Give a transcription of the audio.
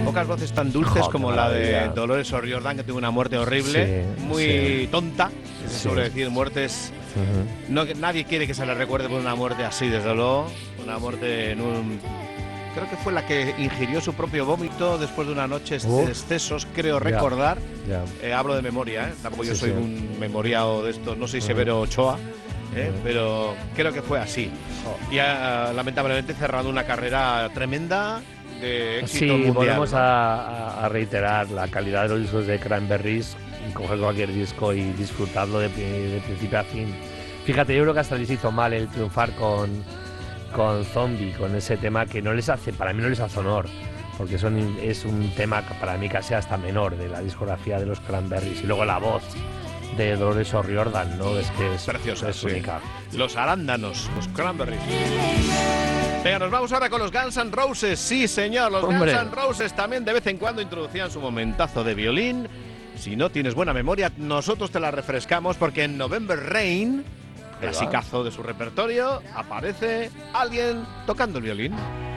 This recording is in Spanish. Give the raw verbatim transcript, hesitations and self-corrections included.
Pocas voces tan dulces Jo, como qué la de maravilla. Dolores O'Riordan, que tuvo una muerte horrible, Sí, muy sí. tonta, que se Sí. suele decir, muertes... Uh-huh. No, que nadie quiere que se le recuerde por una muerte así, desde luego. Una muerte en un... Creo que fue la que ingirió su propio vómito después de una noche de Uf. excesos, creo Ya. recordar. Ya. Eh, hablo de memoria, ¿eh? Tampoco yo Sí, soy sí. un memoriado de esto, no soy Ujú. Severo Ochoa, ¿eh? Ujú. Pero creo que fue así. Y ha, lamentablemente cerrado una carrera tremenda de éxito Sí, mundial. volvemos ¿no? a, a reiterar la calidad de los discos de Cranberries, coger cualquier disco y disfrutarlo de, pri- de principio a fin. Fíjate, yo creo que hasta les hizo mal el triunfar con, con Zombie, con ese tema que no les hace, para mí no les hace honor, porque son, es un tema que para mí casi hasta menor de la discografía de los Cranberries. Y luego la voz de Dolores O'Riordan, ¿no? Es que es Preciosa, es sí. única. Los arándanos, los cranberries. Venga, nos vamos ahora con los Guns N' Roses. Sí, señor, los Hombre. Guns N' Roses también de vez en cuando introducían su momentazo de violín. Si no tienes buena memoria, nosotros te la refrescamos porque en November Rain, Ahí va. clasicazo de su repertorio, aparece alguien tocando el violín.